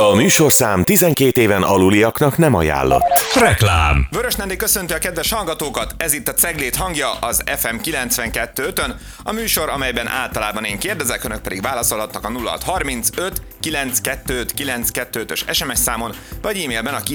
A műsorszám 12 éven aluliaknak nem ajánlott. Reklám. Vörös Nándi köszönti a kedves hallgatókat, ez itt a Ceglét hangja, az FM 92.5-ön, a műsor, amelyben általában én kérdezek, önök pedig válaszolhatnak a 0635 925 925-ös SMS számon, vagy e-mailben a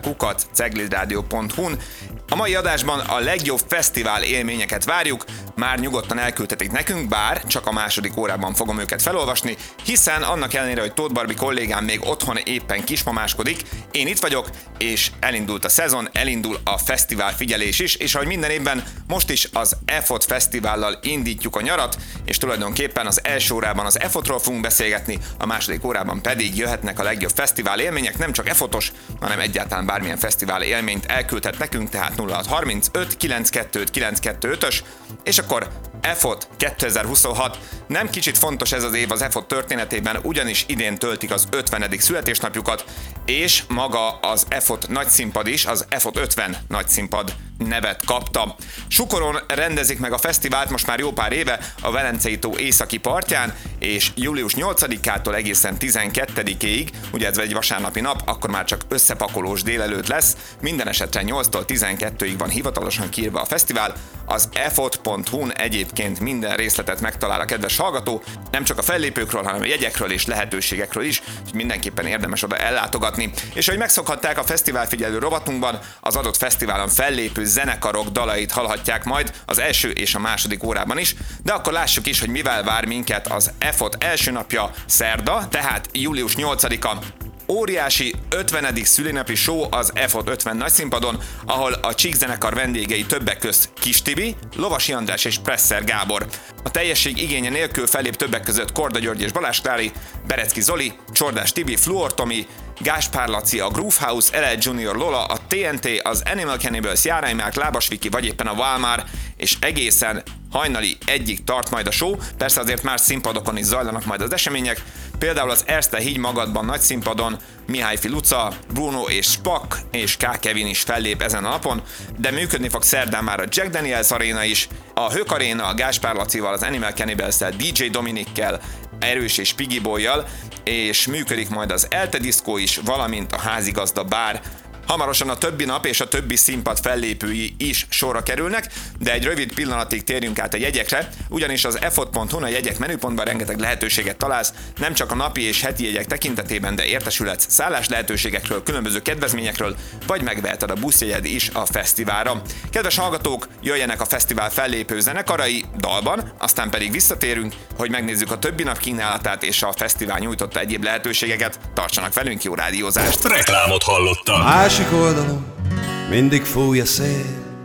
kívánság@ceglétradio.hu-n. A mai adásban a legjobb fesztivál élményeket várjuk, már nyugodtan elküldhetik nekünk, bár csak a második órában fogom őket felolvasni, hiszen annak ellenére, hogy Tóth Barbi kollégám még otthon éppen kismamáskodik, én itt vagyok, és elindult a szezon, elindul a fesztivál figyelés is, és ahogy minden évben, most is az EFOT fesztivállal indítjuk a nyarat, és tulajdonképpen az első órában az EFOT-ról fogunk beszélgetni, a második órában pedig jöhetnek a legjobb fesztivál élmények, nem csak EFOT-os, hanem egyáltalán bármilyen fesztivál élményt elküldhet nekünk, tehát 0635 925 925-ös, és akkor EFOT 2026. Nem kicsit fontos ez az év az EFOT történetében, ugyanis idén töltik az 50. születésnapjukat, és maga az EFOT nagyszínpad is, az EFOT 50 nagyszínpad nevet kapta. Sukoron rendezik meg a fesztivált most már jó pár éve a Velencei tó északi partján, és július 8-ától egészen 12-ig, ugye ez egy vasárnapi nap, akkor már csak összepakolós délelőtt lesz, minden esetre 8-tól 12-ig van hivatalosan kiírva a fesztivál, az efot.hu-n egyébként minden részletet megtalál a kedves hallgató, nem csak a fellépőkről, hanem a jegyekről és lehetőségekről is, úgyhogy mindenképpen érdemes oda ellátogatni. És ahogy megszokhatták a fesztiválfigyelő rovatunkban, az adott fesztiválon fellépő zenekarok dalait hallhatják majd az első és a második órában is, de akkor lássuk is, hogy mivel vár minket az EFOT első napja szerda, tehát július 8-a. Óriási 50. szülinapi show az EFOT 50 nagyszínpadon, ahol a Csík zenekar vendégei többek közt Kis Tibi, Lovasi András és Presser Gábor. A teljesség igénye nélkül fellép többek között Korda György és Balázs Klári, Berecki Zoli, Csordás Tibi, Fluor Tomi, Gáspár Laci, a Groove House, LL Junior Lola, a TNT, az Animal Cannibals, Járai Márk, Lábas Viki, vagy éppen a Walmár, és egészen hajnali egyik tart majd a show, persze azért más színpadokon is zajlanak majd az események, például az Erste Higgy Magadban nagy színpadon Mihályfi Luca, Bruno és Spak és K. Kevin is fellép ezen a napon, de működni fog szerdán már a Jack Daniels Arena is, a Hök Arena a Gáspár Lacival, az Animal Cannibals-tel, DJ Dominikkel, Erős és Piggy Boy-jal, és működik majd az Elte Disco is, valamint a Házigazda Bár. Hamarosan a többi nap és a többi színpad fellépői is sorra kerülnek, de egy rövid pillanatig térjünk át a jegyekre, ugyanis az efot.hu-n a jegyek menüpontban rengeteg lehetőséget találsz, nem csak a napi és heti jegyek tekintetében, de értesülhetsz szállás lehetőségekről, különböző kedvezményekről, vagy megveheted a buszjegyed is a fesztiválra. Kedves hallgatók, jöjjenek a fesztivál fellépő zenekarai dalban, aztán pedig visszatérünk, hogy megnézzük a többi nap kínálatát és a fesztivál nyújtotta egyéb lehetőségeket. Tartsanak velünk, jó rádiózást! Reklámot hallottam. Másik oldalon mindig fúj a szél,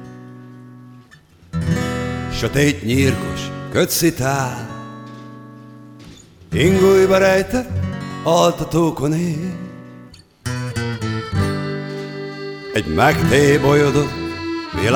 sötét nyírkos kötszitál, ingújba rejtett altatókon él. Egy megtébolyodott